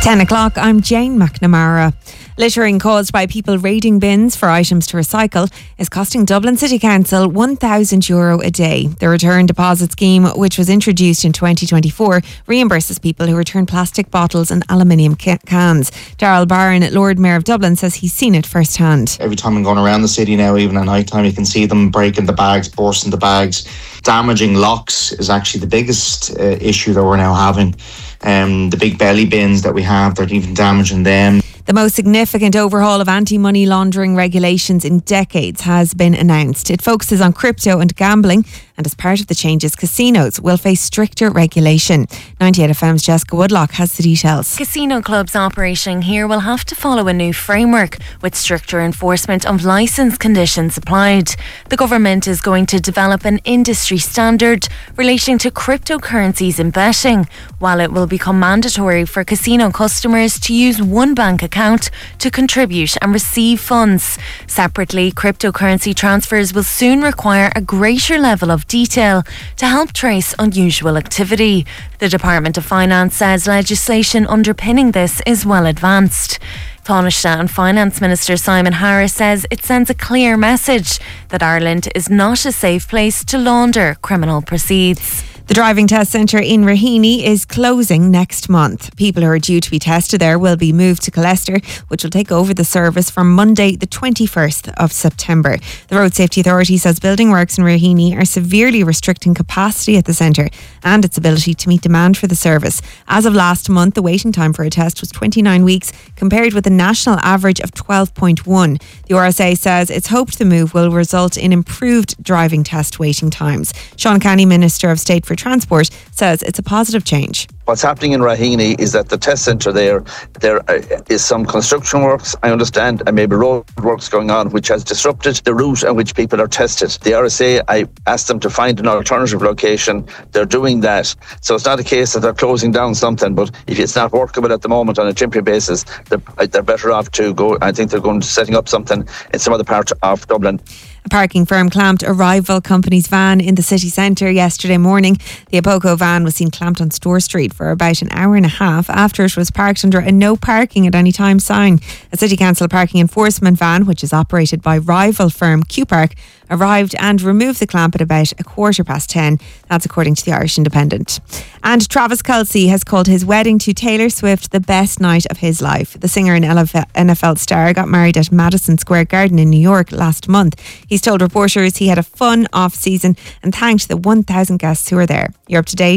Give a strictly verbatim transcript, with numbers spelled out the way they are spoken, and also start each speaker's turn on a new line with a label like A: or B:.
A: ten o'clock, I'm Jane McNamara. Littering caused by people raiding bins for items to recycle is costing Dublin City Council one thousand euro a day. The return deposit scheme, which was introduced in twenty twenty-four, reimburses people who return plastic bottles and aluminium ca- cans. Darrell Barron, Lord Mayor of Dublin, says he's seen it firsthand.
B: Every time I'm going around the city now, even at night time, you can see them breaking the bags, bursting the bags. Damaging locks is actually the biggest uh, issue that we're now having. Um, the big belly bins that we have, they're even damaging them.
A: The most significant overhaul of anti-money laundering regulations in decades has been announced. It focuses on crypto and gambling, and as part of the changes, casinos will face stricter regulation. ninety-eight F M's Jessica Woodlock has the details.
C: Casino clubs operating here will have to follow a new framework with stricter enforcement of licence conditions applied. The government is going to develop an industry standard relating to cryptocurrencies in betting, while it will become mandatory for casino customers to use one bank account account to contribute and receive funds. Separately, cryptocurrency transfers will soon require a greater level of detail to help trace unusual activity. The Department of Finance says legislation underpinning this is well advanced. Taoiseach and Finance Minister Simon Harris says it sends a clear message that Ireland is not a safe place to launder criminal proceeds.
A: The driving test centre in Raheny is closing next month. People who are due to be tested there will be moved to Colester, which will take over the service from Monday the twenty-first of September. The Road Safety Authority says building works in Raheny are severely restricting capacity at the centre and its ability to meet demand for the service. As of last month, the waiting time for a test was twenty-nine weeks, compared with a national average of twelve point one. The R S A says it's hoped the move will result in improved driving test waiting times. Sean Canny, Minister of State for Transport, says it's a positive change.
D: What's happening in Raheny is that the test centre there, there is some construction works, I understand, and maybe road works going on, which has disrupted the route on which people are tested. The R S A, I asked them to find an alternative location. They're doing that. So it's not a case that they're closing down something, but if it's not workable at the moment on a temporary basis, they're, they're better off to go. I think they're going to setting up something in some other part of Dublin.
A: A parking firm clamped a rival company's van in the city centre yesterday morning. The Apoco van was seen clamped on Store Street for about an hour and a half after it was parked under a no parking at any time sign. A City Council parking enforcement van, which is operated by rival firm Q Park, arrived and removed the clamp at about a quarter past ten. That's according to the Irish Independent. And Travis Kelce has called his wedding to Taylor Swift the best night of his life. The singer and N F L star got married at Madison Square Garden in New York last month. He's told reporters he had a fun off-season and thanked the one thousand guests who were there. You're up to date